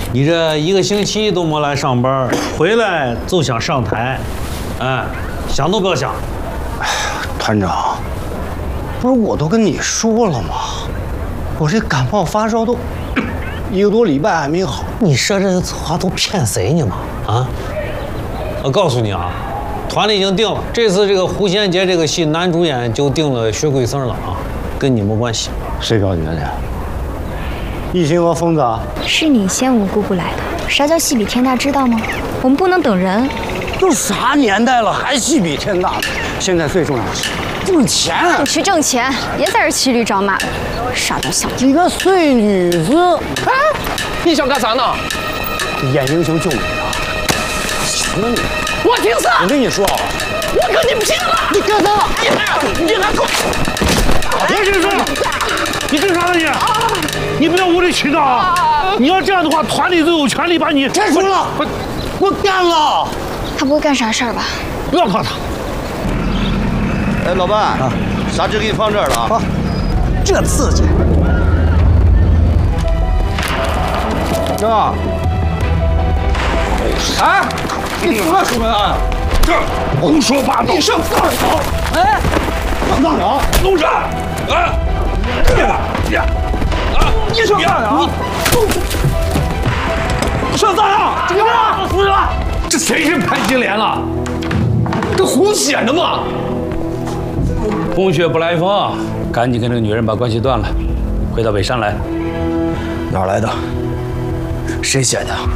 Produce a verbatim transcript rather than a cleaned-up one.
你这一个星期都没来上班，回来就想上台，哎，想都不要想。 哎呀，团长，不是我都跟你说了吗？我这感冒发烧都一个多礼拜还没好。 你说这话都骗谁呢嘛？啊！我告诉你啊，团里已经定了，这次这个胡贤杰这个戏男主演就定了薛桂生了啊，跟你没关系。 谁表决的？艺兴和疯子啊？ 是你先无故不来的。啥叫戏比天大，知道吗？我们不能等人。 都啥年代了，还戏比天大？现在最重要的是挣钱。 你去挣钱，别在这骑驴找马的，傻到想几个碎女子。 哎，你想干啥呢？ 演英雄救美啊！什么你？ 我听啥？ 我跟你说， 我跟你不拼了！ 你干啥？ 你还给我！ 别吱声！你干啥呢你？你不要无理取闹啊！你要这样的话，团里就有权利把你开除了。我干了。 他不会干啥事儿吧？ 不要怕他。 哎，老伴啊，啥纸给你放这儿了啊？ 这刺激。 啊！哎，你什么出门啊？ 这胡说八道！ 你上大了！哎，上大了！ 弄啥？啊！呀！啊！ 你上大了！你上大了！怎么了？不是吧？ 这谁是潘金莲了？这胡写的吗？ 空穴不来风，赶紧跟这个女人把关系断了，回到北山来。 哪儿来的？谁写的？